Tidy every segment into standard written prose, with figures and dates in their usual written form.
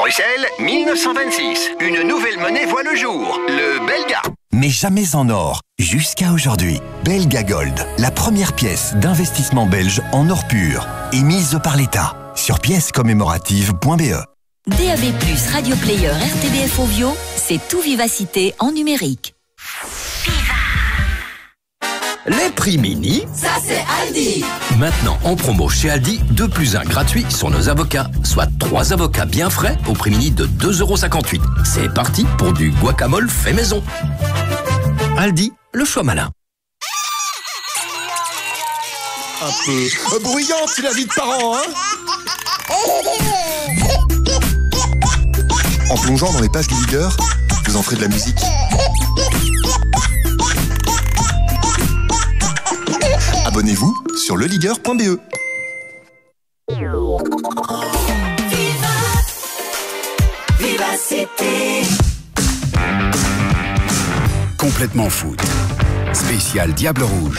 Bruxelles, 1926. Une nouvelle monnaie voit le jour, le Belga. Mais jamais en or, jusqu'à aujourd'hui. Belga Gold, la première pièce d'investissement belge en or pur, émise par l'État. Sur piècescommémoratives.be. DAB+, Radio Player, RTBF Ovio, c'est tout vivacité en numérique. Les prix mini, ça c'est Aldi. Maintenant en promo chez Aldi, 2 + 1 gratuit sur nos avocats. Soit 3 avocats bien frais au prix mini de 2,58 €. C'est parti pour du guacamole fait maison. Aldi, le choix malin. Un peu bruyante, c'est la vie de parents, hein. En plongeant dans les pages du leader, vous en ferez de la musique. Abonnez-vous sur leleader.be. Vivacité. Complètement foot. Spécial Diable Rouge.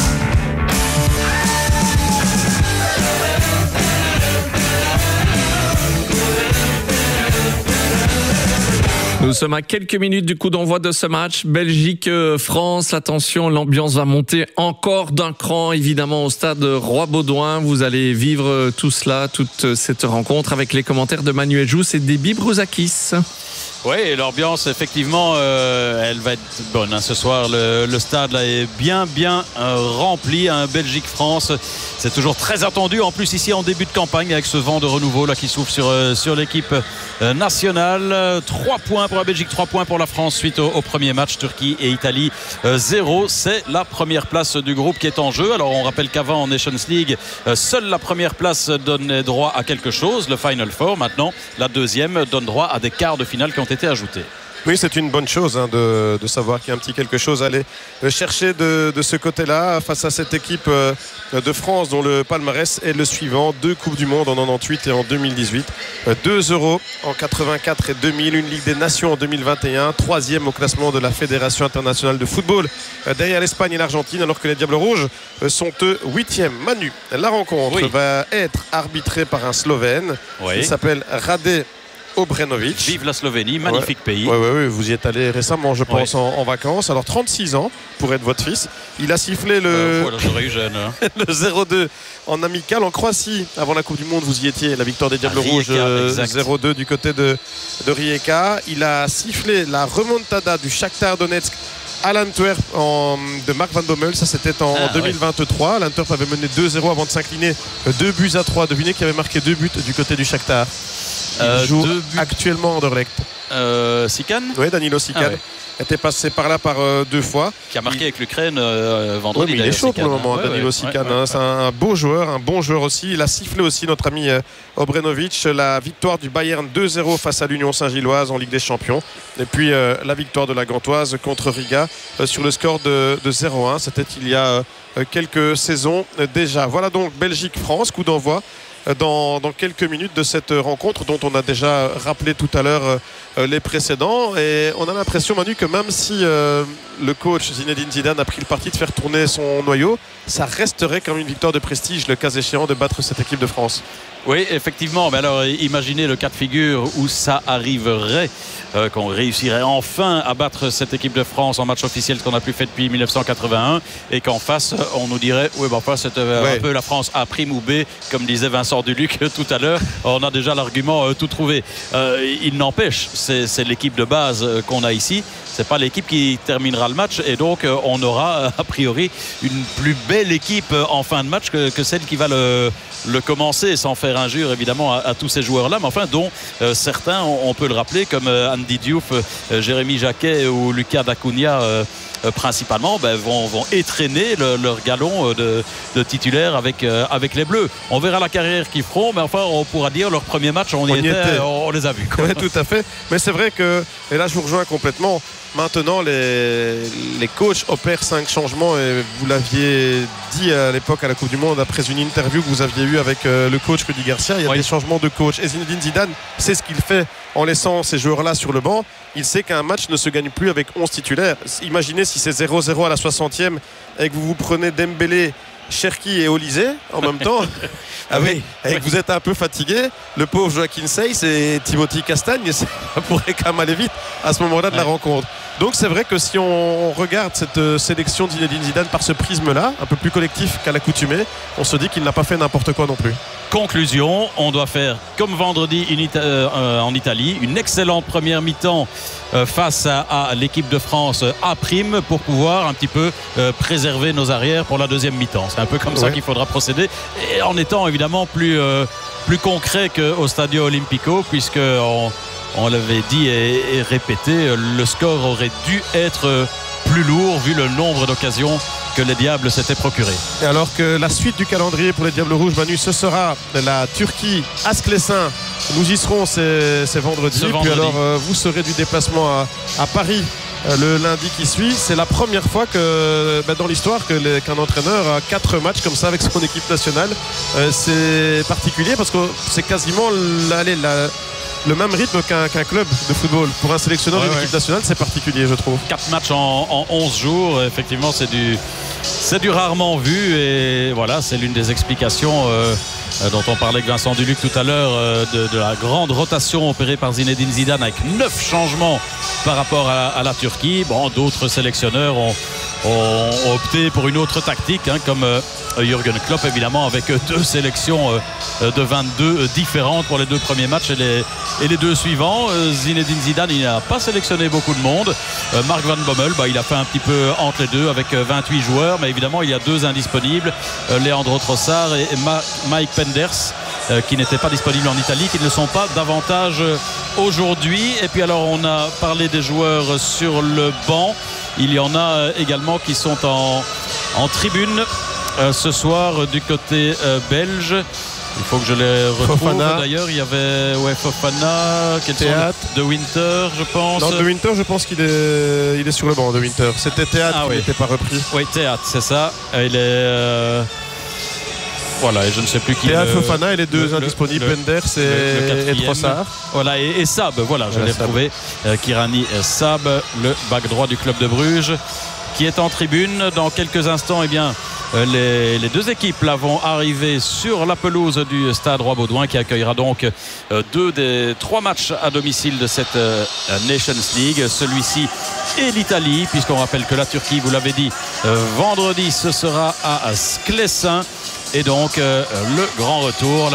Nous sommes à quelques minutes du coup d'envoi de ce match. Belgique-France, attention, l'ambiance va monter encore d'un cran, évidemment, au stade Roi-Baudouin. Vous allez vivre tout cela, toute cette rencontre avec les commentaires de Manuel Jousse et Déby Brouzakis. Oui, et l'ambiance, effectivement, elle va être bonne. Ce soir, le stade là, est bien rempli. Belgique-France, c'est toujours très attendu. En plus, ici, en début de campagne, avec ce vent de renouveau là, qui souffle sur l'équipe nationale. 3 points pour la Belgique, 3 points pour la France suite au premier match. Turquie et Italie, 0. C'est la première place du groupe qui est en jeu. Alors, on rappelle qu'avant, en Nations League, seule la première place donne droit à quelque chose, le Final Four. Maintenant, la deuxième donne droit à des quarts de finale qui ont été ajoutés. Oui, c'est une bonne chose de savoir qu'il y a un petit quelque chose à aller chercher de ce côté-là face à cette équipe de France dont le palmarès est le suivant. 2 Coupes du Monde en 98 et en 2018. 2 Euros en 84 et 2000. Une Ligue des Nations en 2021. 3e au classement de la Fédération internationale de football derrière l'Espagne et l'Argentine, alors que les Diables Rouges sont 8e. Manu, la rencontre va être arbitrée par un Slovène. Il s'appelle Rade Obrenović. Vive la Slovénie, magnifique pays. Oui, vous y êtes allé récemment, je pense, en vacances. Alors 36 ans pour être votre fils. Il a sifflé j'aurais eu jeune. Le 0-2 en amical en Croatie. Avant la Coupe du Monde, vous y étiez. La victoire des Diables Rouges 0-2 du côté de Rijeka. Il a sifflé la remontada du Shakhtar Donetsk à l'Antwerp de Mark Van Bommel. Ça, c'était en 2023. L'Antwerp avait mené 2-0 avant de s'incliner 2-3. Devinez qui avait marqué 2 buts du côté du Shakhtar. Il joue actuellement Anderlecht. Sikan. Oui, Danilo Sikan était passé par là par 2 fois. Qui a marqué avec l'Ukraine vendredi. Il est chaud pour le moment, Danilo Sikan. C'est un beau joueur, un bon joueur aussi. Il a sifflé aussi notre ami Obrenović. La victoire du Bayern 2-0 face à l'Union Saint-Gilloise en Ligue des Champions. Et puis la victoire de la Gantoise contre Riga sur le score de 0-1. C'était il y a quelques saisons déjà. Voilà donc Belgique-France, coup d'envoi dans quelques minutes de cette rencontre dont on a déjà rappelé tout à l'heure les précédents. Et on a l'impression, Manu, que même si le coach Zinedine Zidane a pris le parti de faire tourner son noyau, ça resterait comme une victoire de prestige, le cas échéant, de battre cette équipe de France. Oui, effectivement. Mais alors, imaginez le cas de figure où ça arriverait, qu'on réussirait enfin à battre cette équipe de France en match officiel, ce qu'on n'a plus fait depuis 1981, et qu'en face, on nous dirait, c'était un peu la France A' ou B, comme disait Vincent Duluc tout à l'heure. On a déjà l'argument tout trouvé. Il n'empêche, c'est l'équipe de base qu'on a ici. C'est pas l'équipe qui terminera le match, et donc on aura a priori une plus belle équipe en fin de match que celle qui va le commencer, sans faire injure évidemment à tous ces joueurs-là, mais enfin dont certains, on peut le rappeler, comme Andy Diouf, Jérémy Jacquet ou Lucas Dacunia principalement, vont étreiner leur galon de titulaire avec les Bleus. On verra la carrière qu'ils feront, mais enfin on pourra dire leur premier match, on les a vus. Oui, tout à fait. Mais c'est vrai que, et là je vous rejoins complètement, maintenant les coachs opèrent 5 changements, et vous l'aviez dit à l'époque à la Coupe du Monde après une interview que vous aviez eue avec le coach Rudy Garcia. Il y a des changements de coach, et Zinedine Zidane sait ce qu'il fait en laissant ces joueurs-là sur le banc. Il sait qu'un match ne se gagne plus avec 11 titulaires. Imaginez si c'est 0-0 à la 60e et que vous prenez Dembélé Cherki et Olysée en même temps. Et que vous êtes un peu fatigué, le pauvre Joachim Seyss et Timothy Castagne, ça pourrait quand même aller vite à ce moment-là de la rencontre. Donc c'est vrai que si on regarde cette sélection de Zinedine Zidane par ce prisme-là, un peu plus collectif qu'à l'accoutumée, on se dit qu'il n'a pas fait n'importe quoi non plus. Conclusion, on doit faire comme vendredi en Italie, une excellente première mi-temps face à l'équipe de France à prime pour pouvoir un petit peu préserver nos arrières pour la deuxième mi-temps. C'est un peu comme ça qu'il faudra procéder, et en étant évidemment plus concret qu'au Stadio Olimpico, puisque on l'avait dit et répété, le score aurait dû être plus lourd vu le nombre d'occasions que les Diables s'étaient procurées. Et alors que la suite du calendrier pour les Diables Rouges, Manu, ce sera la Turquie à Sclessin. Nous y serons, c'est vendredi. Puis alors vous serez du déplacement à Paris le lundi qui suit. C'est la première fois que dans l'histoire qu'un entraîneur a 4 matchs comme ça avec son équipe nationale. C'est particulier parce que c'est quasiment le même rythme qu'un club de football. Pour un sélectionneur d'une équipe nationale, c'est particulier, je trouve. 4 matchs en 11 jours, effectivement, c'est du rarement vu, et voilà, c'est l'une des explications dont on parlait avec Vincent Duluc tout à l'heure, de la grande rotation opérée par Zinedine Zidane avec 9 changements par rapport à la Turquie. Bon, d'autres sélectionneurs ont opté pour une autre tactique, comme Jürgen Klopp, évidemment, avec 2 sélections de 22 différentes pour les 2 premiers matchs et les 2 suivants. Zinedine Zidane, il n'a pas sélectionné beaucoup de monde. Mark Van Bommel, il a fait un petit peu entre les deux avec 28 joueurs, mais évidemment il y a 2 indisponibles, Leandro Trossard et Mike Penders, qui n'étaient pas disponibles en Italie, qui ne le sont pas davantage aujourd'hui. Et puis alors on a parlé des joueurs sur le banc. Il y en a également qui sont en tribune ce soir du côté belge. Il faut que je les retrouve. Fofana. D'ailleurs, il y avait Fofana, De Winter, je pense. Non, De Winter, je pense qu'il est sur le banc, De Winter. C'était Théâtre qui n'était pas repris. Oui, Théâtre, c'est ça. Il est... Voilà, et je ne sais plus qui. Théâtre, Fofana et les 2 indisponibles, Penders et Trossard. Voilà, et Sab, voilà, je l'ai retrouvé. Kirani Sab, le back droit du club de Bruges, qui est en tribune. Dans quelques instants, les 2 équipes vont arriver sur la pelouse du Stade Roi-Baudouin, qui accueillera donc 2 des 3 matchs à domicile de cette Nations League. Celui-ci et l'Italie, puisqu'on rappelle que la Turquie, vous l'avez dit, vendredi, ce sera à Sclessin. Et donc le grand retour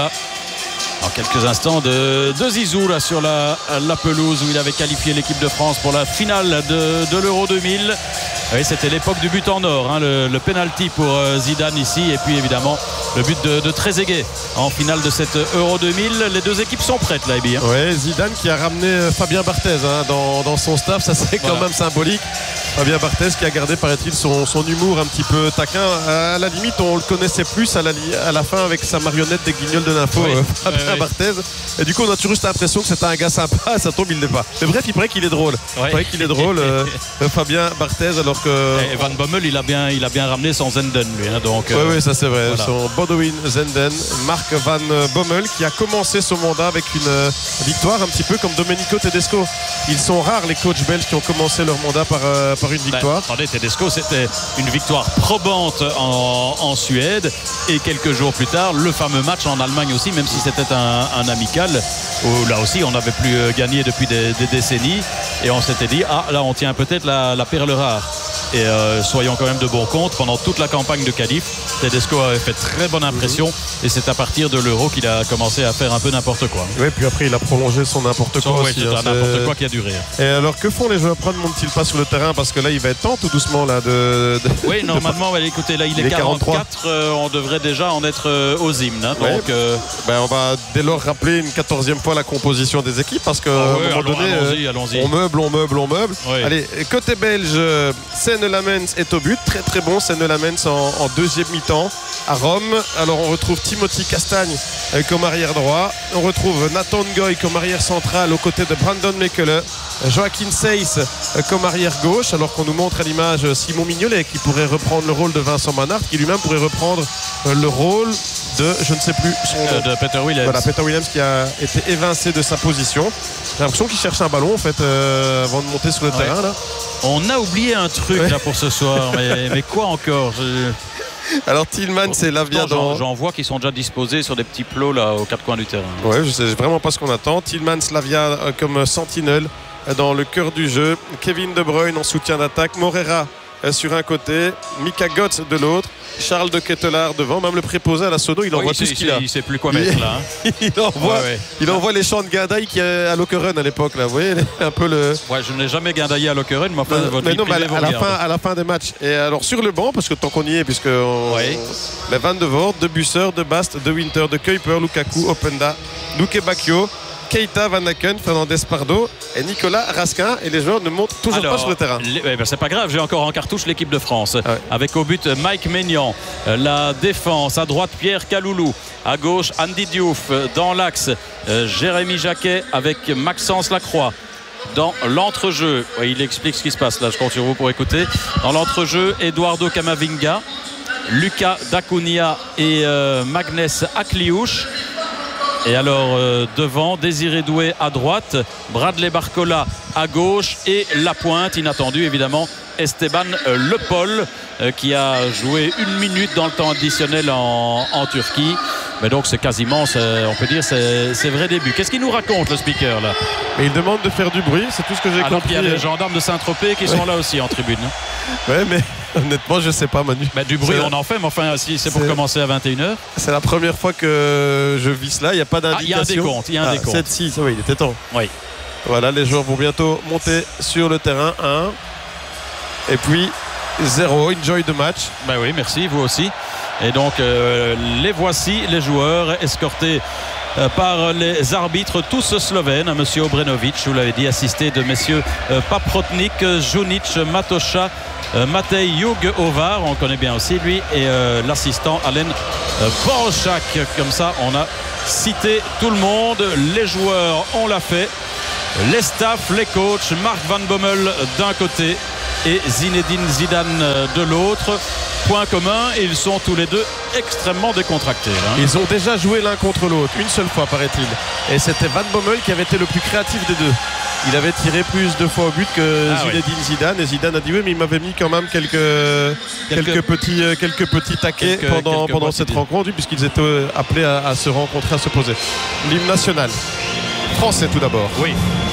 en quelques instants de Zizou sur la pelouse où il avait qualifié l'équipe de France pour la finale de l'Euro 2000. Oui, c'était l'époque du but en or, le penalty pour Zidane ici, et puis évidemment le but de Trezeguet en finale de cette Euro 2000. Les 2 équipes sont prêtes là, Ebi. Oui, Zidane qui a ramené Fabien Barthez dans son staff, ça c'est quand même symbolique. Fabien Barthez qui a gardé, paraît-il, son humour un petit peu taquin. À la limite, on le connaissait plus à la fin avec sa marionnette des Guignols de l'info, Fabien Barthez. Et du coup, on a toujours juste l'impression que c'était un gars sympa, ça tombe, il l'est pas. Mais bref, il paraît qu'il est drôle. Fabien Barthez, alors que... Et Van Bommel, il a bien ramené son Zenden, lui. Donc, oui, ça c'est vrai. Voilà. Son Bodewin Zenden, Mark Van Bommel, qui a commencé son mandat avec une victoire, un petit peu comme Domenico Tedesco. Ils sont rares, les coachs belges, qui ont commencé leur mandat par une victoire. Attendez, Tedesco, c'était une victoire probante en Suède, et quelques jours plus tard, le fameux match en Allemagne aussi, même si c'était un amical, où là aussi on n'avait plus gagné depuis des décennies, et on s'était dit, là on tient peut-être la perle rare. Et soyons quand même de bon compte, pendant toute la campagne de qualif, Tedesco avait fait très bonne impression, et c'est à partir de l'Euro qu'il a commencé à faire un peu n'importe quoi. Oui, puis après il a prolongé son n'importe quoi aussi. C'est n'importe quoi qui a duré. Et alors que font les joueurs? Ne montent-ils pas sur le terrain, parce que là il va être temps tout doucement Oui, normalement, écoutez, là il est 44, on devrait déjà en être aux hymnes. Donc on va dès lors rappeler une 14e fois la composition des équipes, parce qu'à un moment donné allons-y. on meuble. Oui. Allez, côté belge, Senne Lamens est au but, très très bon Senne Lamens en 2e mi-temps à Rome. Alors on retrouve Timothy Castagne comme arrière droit, on retrouve Nathan Ngoy comme arrière central aux côtés de Brandon Mekele, Joachim Seyss comme arrière gauche, alors qu'on nous montre à l'image Simon Mignolet qui pourrait reprendre le rôle de Vincent Manhart, qui lui-même pourrait reprendre le rôle de, je ne sais plus son nom, de Peter Williams. Voilà, Peter Williams, qui a été évincé de sa position. J'ai l'impression qu'il cherche un ballon en fait avant de monter sur le terrain là. On a oublié un truc là pour ce soir, mais quoi encore? Alors Tillmans et Lavia J'en vois qui sont déjà disposés sur des petits plots là aux quatre coins du terrain. Ouais, je sais vraiment pas ce qu'on attend. Tillmans, Lavia comme sentinelle dans le cœur du jeu. Kevin De Bruyne en soutien d'attaque. Morera sur un côté, Mika Götze de l'autre, Charles de Ketelaar devant, même le préposé à la sono, il envoie tout ce qu'il a. Il sait plus quoi mettre là. Il envoie les chants de Guindaille qui est à Lokeren à l'époque là. Vous voyez un peu le. Ouais, je n'ai jamais guindaillé à Lokeren, mais enfin votre à la fin des matchs. Et alors sur le banc, parce que tant qu'on y est, puisque Van de Voort, De Busseur, De Bast, De Winter, De Kuiper, Lukaku, Openda, Luke Bacchio, Keita, Van Aken, Fernandez Pardo et Nicolas Raskin, et les joueurs ne montent toujours pas sur le terrain. C'est pas grave, j'ai encore en cartouche l'équipe de France avec au but Mike Maignan, la défense à droite Pierre Kaloulou, à gauche Andy Diouf, dans l'axe Jérémy Jacquet avec Maxence Lacroix. Dans l'entrejeu, il explique ce qui se passe là, je compte sur vous pour écouter. Dans l'entrejeu, Eduardo Camavinga, Lucas Dacunia et Magnès Akliouche. Et alors devant, Désiré Doué à droite, Bradley Barcola à gauche et la pointe inattendue évidemment, Esteban Le Paul qui a joué 1 minute dans le temps additionnel en Turquie. Mais donc c'est quasiment, on peut dire, c'est vrai début. Qu'est-ce qu'il nous raconte le speaker là? Et il demande de faire du bruit, c'est tout ce que j'ai compris. Il y a les gendarmes de Saint-Tropez qui sont là aussi en tribune. Ouais, mais honnêtement, je sais pas, Manu. Du bruit, on en fait, mais enfin, si c'est pour commencer à 21h. C'est la première fois que je vis cela, il n'y a pas d'indication. Il y a un décompte. 7-6, oui, il était temps. Oui. Voilà, les joueurs vont bientôt monter sur le terrain. 1. Et puis 0. Enjoy the match. Ben oui, merci, vous aussi. Et donc, les voici, les joueurs escortés par les arbitres, tous slovènes. Monsieur Obrenovic, je vous l'avais dit, assisté de messieurs Paprotnik, Junic, Matosha, Matej Jug-Ovar, on connaît bien aussi lui, et l'assistant Alen Borochak. Comme ça, on a cité tout le monde. Les joueurs, on l'a fait. Les staffs, les coachs, Mark Van Bommel d'un côté et Zinedine Zidane de l'autre. Point commun, ils sont tous les deux extrêmement décontractés. Ils ont déjà joué l'un contre l'autre, une seule fois paraît-il. Et c'était Van Bommel qui avait été le plus créatif des deux. Il avait tiré plus de fois au but que Zinedine Zidane. Et Zidane a dit oui, mais il m'avait mis quand même quelques petits taquets pendant cette rencontre, puisqu'ils étaient appelés à se rencontrer, à se poser. L'hymne national français tout d'abord. Oui.